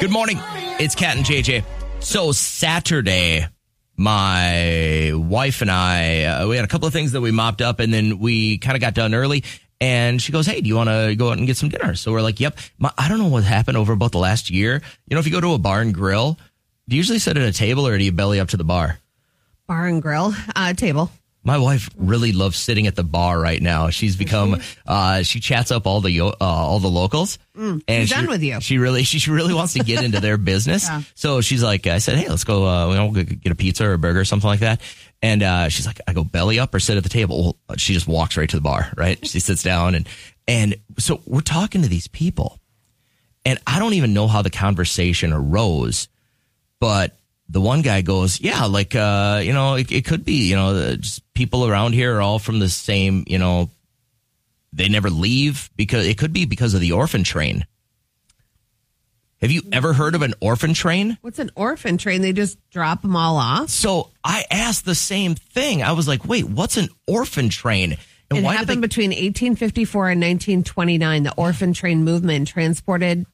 Good morning. It's Kat and JJ. So Saturday, my wife and I, we had a couple of things that we mopped up, and then we kind of got done early. And she goes, hey, do you want to go out and get some dinner? So we're like, yep. I don't know what happened over about the last year. You know, if you go to a bar and grill, do you usually sit at a table or do you belly up to the bar? Bar and grill, table. My wife really loves sitting at the bar right now. She's become, she chats up all the locals. And she's done with you. She really wants to get into their business. Yeah. So she's like, I said, hey, let's go, we'll get a pizza or a burger or something like that. And she's like, I go belly up or sit at the table. Well, she just walks right to the bar, right? She sits down and so we're talking to these people, and I don't even know how the conversation arose, but the one guy goes, yeah, like, it could be, just people around here are all from the same, they never leave, because it could be because of the orphan train. Have you ever heard of an orphan train? What's an orphan train? They just drop them all off? So I asked the same thing. I was like, wait, what's an orphan train? And it happened between 1854 and 1929. The orphan train movement transported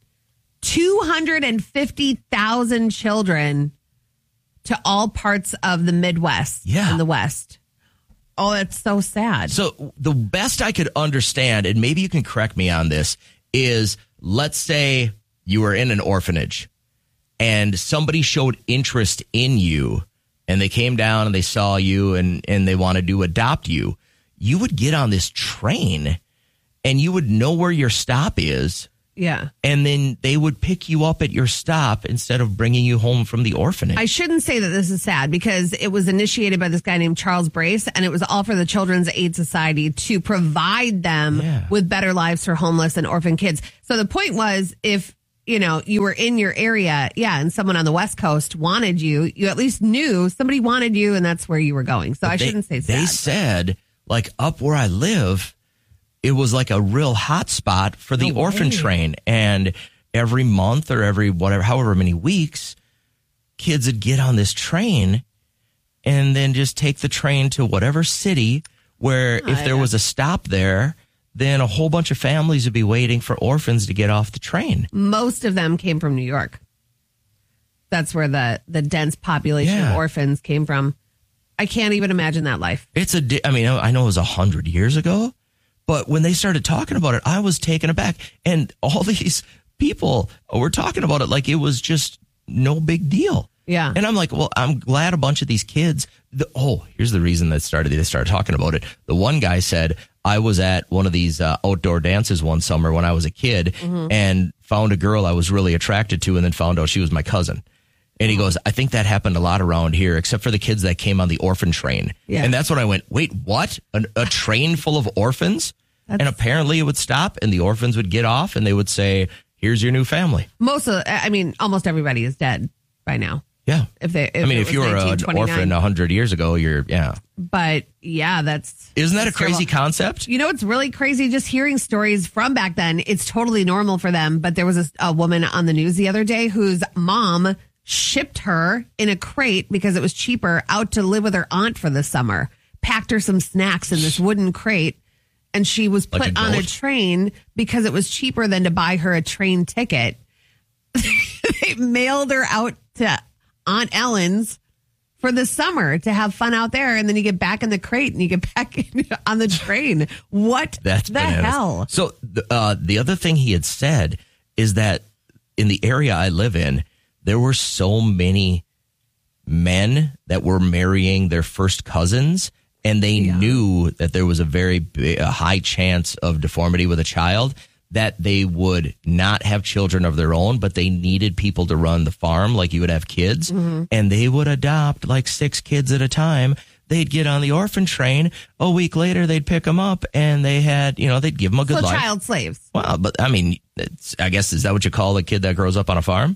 250,000 children to all parts of the Midwest and the West. Oh, that's so sad. So the best I could understand, and maybe you can correct me on this, is let's say you were in an orphanage and somebody showed interest in you and they came down and they saw you and they wanted to adopt you. You would get on this train and you would know where your stop is. Yeah. And then they would pick you up at your stop instead of bringing you home from the orphanage. I shouldn't say that this is sad, because it was initiated by this guy named Charles Brace, and it was all for the Children's Aid Society to provide them with better lives for homeless and orphan kids. So the point was, if you were in your area, and someone on the West Coast wanted you, you at least knew somebody wanted you, and that's where you were going. So I shouldn't say sad. They said, like, up where I live, it was like a real hot spot for the orphan train. And every month or however many weeks, kids would get on this train and then just take the train to whatever city where if there was a stop there, then a whole bunch of families would be waiting for orphans to get off the train. Most of them came from New York. That's where the dense population of orphans came from. I can't even imagine that life. I know it was 100 years ago. But when they started talking about it, I was taken aback. And all these people were talking about it like it was just no big deal. Yeah. And I'm like, well, I'm glad a bunch of these kids. Here's the reason they started talking about it. The one guy said, I was at one of these outdoor dances one summer when I was a kid and found a girl I was really attracted to, and then found out she was my cousin. And he goes, I think that happened a lot around here, except for the kids that came on the orphan train. Yeah. And that's when I went, wait, what? A train full of orphans? And apparently it would stop and the orphans would get off and they would say, here's your new family. Almost everybody is dead by now. Yeah. If you were an orphan 100 years ago, But isn't that a crazy concept? It's really crazy just hearing stories from back then. It's totally normal for them. But there was a woman on the news the other day whose mom shipped her in a crate because it was cheaper out to live with her aunt for the summer, packed her some snacks in this wooden crate. And she was put on a train because it was cheaper than to buy her a train ticket. They mailed her out to Aunt Ellen's for the summer to have fun out there. And then you get back in the crate and you get back on the train. What the hell? So the other thing he had said is that in the area I live in, there were so many men that were marrying their first cousins. And they knew that there was a very high chance of deformity with a child, that they would not have children of their own, but they needed people to run the farm like you would have kids. Mm-hmm. And they would adopt like 6 kids at a time. They'd get on the orphan train. A week later, they'd pick them up and they had, they'd give them a good life. Child slaves. Well, but I guess, is that what you call a kid that grows up on a farm?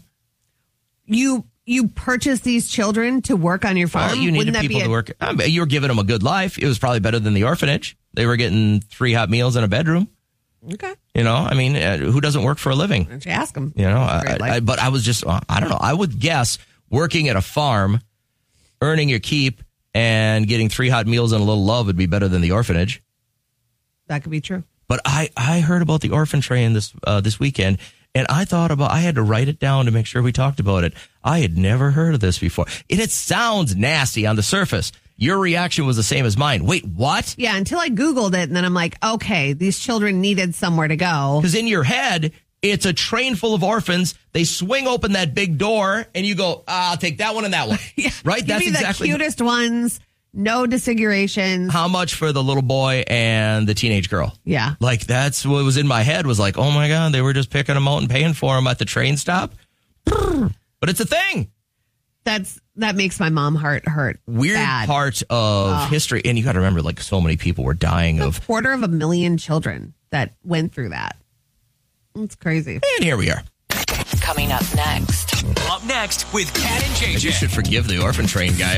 You purchase these children to work on your farm? Well, you needed people to work. You were giving them a good life. It was probably better than the orphanage. They were getting 3 hot meals and a bedroom. Okay. Who doesn't work for a living? Why don't you ask them? But I was just, I don't know. I would guess working at a farm, earning your keep, and getting 3 hot meals and a little love would be better than the orphanage. That could be true. But I heard about the orphan train this weekend. And I had to write it down to make sure we talked about it. I had never heard of this before. It sounds nasty on the surface. Your reaction was the same as mine. Wait, what? Yeah, until I Googled it, and then I'm like, okay, these children needed somewhere to go. Because in your head, it's a train full of orphans. They swing open that big door, and you go, I'll take that one and that one. Yeah. Right? That's exactly the cutest ones. No disfigurations. How much for the little boy and the teenage girl? Yeah. Like, that's what was in my head, was like, oh my God, they were just picking them out and paying for them at the train stop. But it's a thing. That makes my mom heart hurt. Weird bad. part of history. And you got to remember, like, so many people were dying of. 250,000 children that went through that. It's crazy. And here we are. Coming up next. Up next with Cat and JJ. You should forgive the orphan train guy.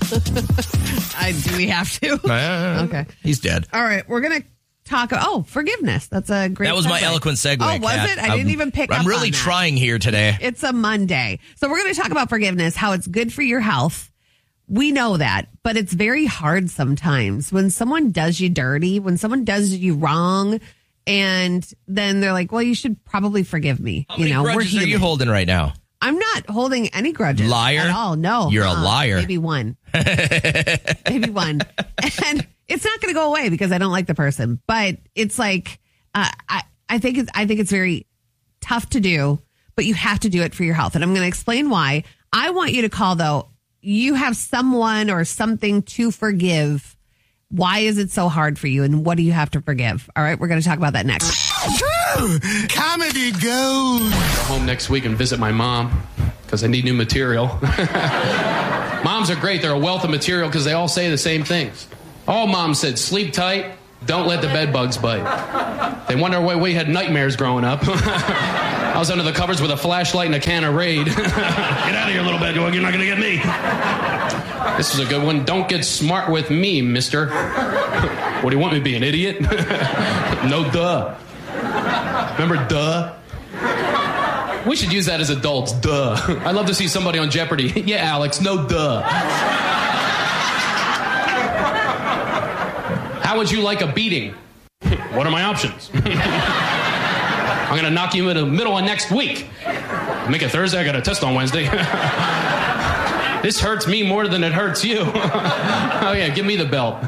Do we have to? Okay. He's dead. All right. We're going to talk. Oh, forgiveness. That's a great That was my eloquent segue. Oh, was Kat. it? I didn't even pick up I'm really on that. trying here today. It's a Monday. So we're going to talk about forgiveness, how it's good for your health. We know that, but it's very hard sometimes when someone does you dirty, when someone does you wrong, and then they're like, well, you should probably forgive me. How many grudges are you holding right now? I'm not holding any grudges. Liar? At all. No. You're a liar. Maybe one. Maybe one. And it's not going to go away because I don't like the person. But it's like, I think it's very tough to do, but you have to do it for your health. And I'm going to explain why. I want you to call, though. You have someone or something to forgive. Why is it so hard for you? And what do you have to forgive? All right, we're going to talk about that next. Comedy goes. Go home next week and visit my mom because I need new material. Moms are great. They're a wealth of material because they all say the same things. All moms said, sleep tight, don't let the bed bugs bite. They wonder why we had nightmares growing up. I was under the covers with a flashlight and a can of Raid. Get out of here, little bed dog. You're not going to get me. This is a good one. Don't get smart with me, mister. What do you want me to be, an idiot? No, duh. Remember, duh? We should use that as adults, duh. I'd love to see somebody on Jeopardy. Yeah, Alex, no, duh. How would you like a beating? What are my options? I'm going to knock you in the middle of next week. Make it Thursday. I got a test on Wednesday. This hurts me more than it hurts you. Oh, yeah, give me the belt.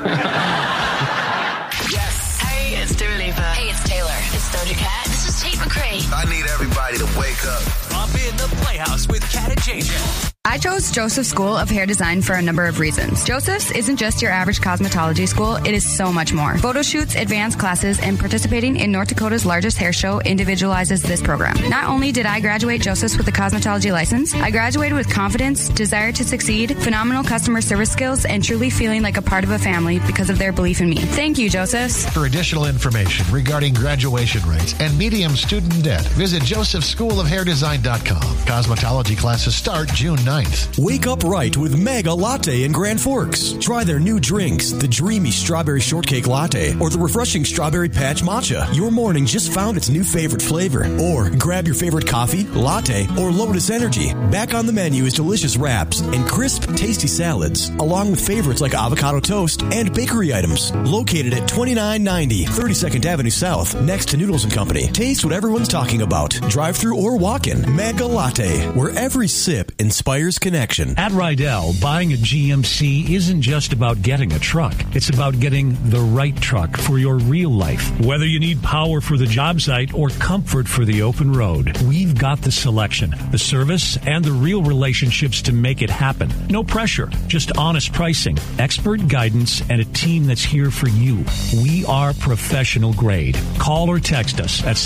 Yes. Hey, it's Dua Lipa. Hey, it's Taylor. It's Doja Cat. This is Tate McRae. I need everybody to wake up. Up in the Playhouse with Cat and JJ. I chose Joseph School of Hair Design for a number of reasons. Joseph's isn't just your average cosmetology school, it is so much more. Photo shoots, advanced classes, and participating in North Dakota's largest hair show individualizes this program. Not only did I graduate Joseph's with a cosmetology license, I graduated with confidence, desire to succeed, phenomenal customer service skills, and truly feeling like a part of a family because of their belief in me. Thank you, Joseph's. For additional information regarding graduation rates and medium student debt, visit josephschoolofhairdesign.com. Cosmetology classes start June 9th. Wake up right with Mega Latte in Grand Forks. Try their new drinks, the dreamy strawberry shortcake latte or the refreshing strawberry patch matcha. Your morning just found its new favorite flavor. Or grab your favorite coffee, latte, or Lotus Energy. Back on the menu is delicious wraps and crisp, tasty salads, along with favorites like avocado toast and bakery items. Located at 2990 32nd Avenue South, next to Noodles & Company. Taste what everyone's talking about. Drive-through or walk-in. Mega Latte, where every sip inspires connection. At Rydell, buying a GMC isn't just about getting a truck. It's about getting the right truck for your real life. Whether you need power for the job site or comfort for the open road, we've got the selection, the service, and the real relationships to make it happen. No pressure, just honest pricing, expert guidance, and a team that's here for you. We are professional grade. Call or text us at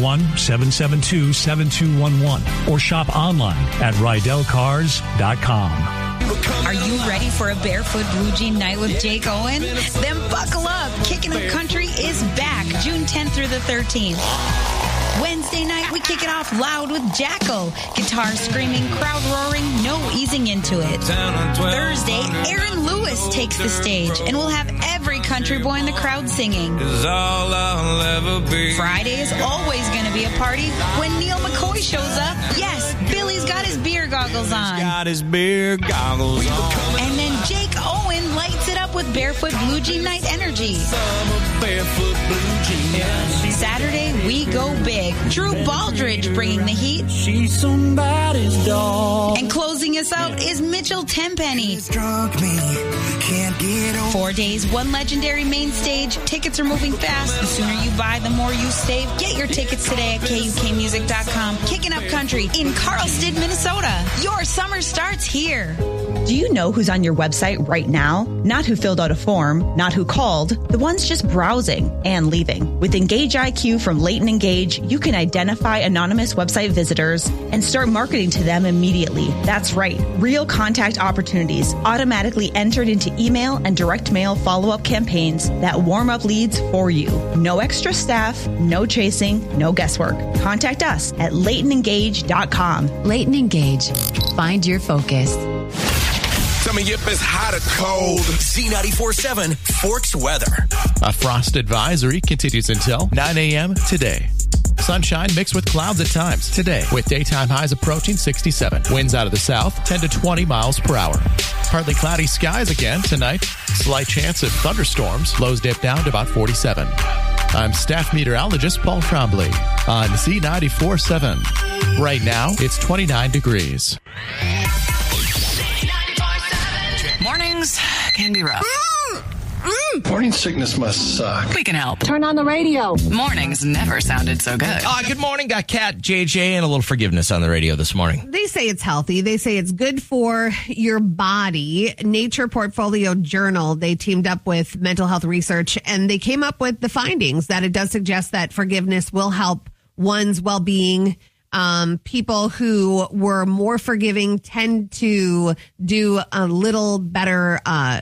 701-772-7211 or shop online at RydellCars.com. Are you ready for a Barefoot Blue Jean night with Jake Owen? Then buckle up. Kickin' Up Country is back June 10th through the 13th. Wednesday night, we kick it off loud with Jackal. Guitar screaming, crowd roaring, no easing into it. Thursday, Aaron Lewis takes the stage, and we'll have every country boy in the crowd singing. Friday is always going to be a party when Neil McCoy shows up. Yes, Billy's got his beer goggles on. Got his beer goggles on. And then Jake Owen lights it up with Barefoot Blue Jean Night Energy. Barefoot blue jean. Saturday, we go big. Drew Baldridge bringing the heat. She's somebody's dog. And closing us out is Mitchell Tenpenny. Drunk me, can't get over. 4 days, one legendary main stage. Tickets are moving fast. The sooner you buy, the more you save. Get your tickets today at KUKmusic.com. Kicking Up Country in Carlsted, Minnesota. Your summer starts here. Do you know who's on your website right now? Not who filled out a form, not who called, the ones just browsing and leaving. With Engage IQ from Leighton Engage, you can identify anonymous website visitors and start marketing to them immediately. That's right. Real contact opportunities automatically entered into email and direct mail follow-up campaigns that warm up leads for you. No extra staff, no chasing, no guesswork. Contact us at LeightonEngage.com. Leighton Engage. Find your focus. Tell me if it's hot or cold. Z94.7 Forks weather. A frost advisory continues until 9 a.m. today. Sunshine mixed with clouds at times today, with daytime highs approaching 67. Winds out of the south, 10 to 20 miles per hour. Partly cloudy skies again tonight. Slight chance of thunderstorms. Lows dip down to about 47. I'm staff meteorologist Paul Trombley on Z94.7. Right now, it's 29 degrees. Mornings can be rough. Morning sickness must suck. We can help. Turn on the radio. Mornings never sounded so good. Good morning. Got Kat, JJ, and a little forgiveness on the radio this morning. They say it's healthy. They say it's good for your body. Nature Portfolio Journal, they teamed up with mental health research, and they came up with the findings that it does suggest that forgiveness will help one's well-being. People who were more forgiving tend to do a little better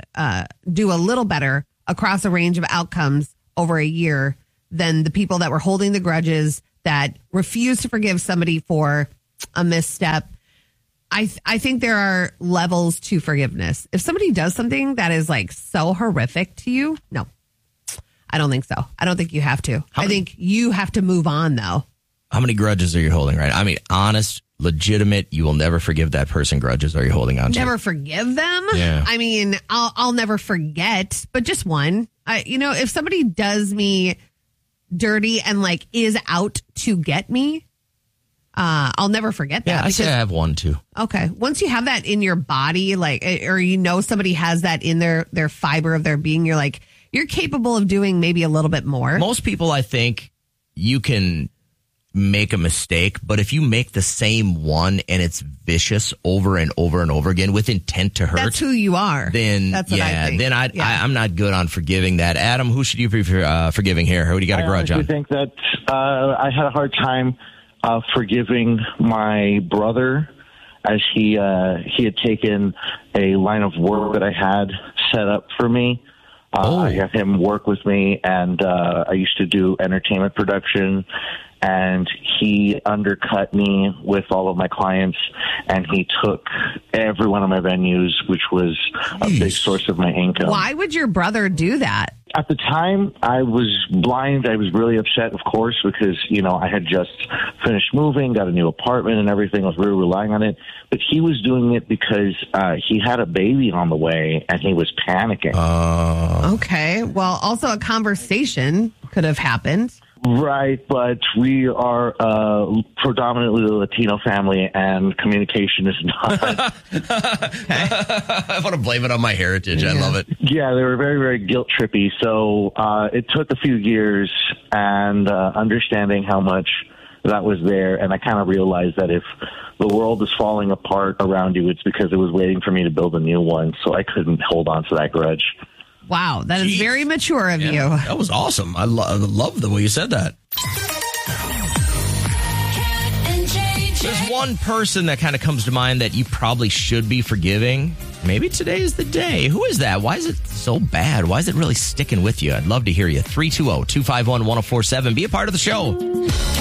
across a range of outcomes over a year than the people that were holding the grudges, that refused to forgive somebody for a misstep. I think there are levels to forgiveness. If somebody does something that is like so horrific to you, no, I don't think so. I don't think you have to. I think you have to move on, though. How many grudges are you holding right now? I mean, honest, legitimate, you will never forgive that person grudges are you holding on to? Never forgive them? Yeah. I mean, I'll never forget, but just one. If somebody does me dirty and like is out to get me, I'll never forget that. Yeah, I say I have one too. Okay. Once you have that in your body, like, or somebody has that in their fiber of their being, you're capable of doing maybe a little bit more. Most people, I think, you can make a mistake, but if you make the same one and it's vicious over and over and over again with intent to hurt, that's who you are. Then that's what I think. Then I'm not good on forgiving that. Adam, who should you be forgiving here? Who do you got a grudge on? I think that I had a hard time forgiving my brother, as he had taken a line of work that I had set up for me. I had him work with me, and I used to do entertainment production. And he undercut me with all of my clients, and he took every one of my venues, which was a big source of my income. Why would your brother do that? At the time, I was blind. I was really upset, of course, because, I had just finished moving, got a new apartment and everything. I was really relying on it. But he was doing it because he had a baby on the way, and he was panicking. Okay. Well, also a conversation could have happened. Right, but we are predominantly a Latino family, and communication is not. I want to blame it on my heritage. I love it. Yeah, they were very, very guilt trippy. So it took a few years and understanding how much that was there. And I kind of realized that if the world is falling apart around you, it's because it was waiting for me to build a new one. So I couldn't hold on to that grudge. Wow, that is very mature of you. That was awesome. I love the way you said that. There's one person that kind of comes to mind that you probably should be forgiving. Maybe today is the day. Who is that? Why is it so bad? Why is it really sticking with you? I'd love to hear you. 320-251-1047. Be a part of the show.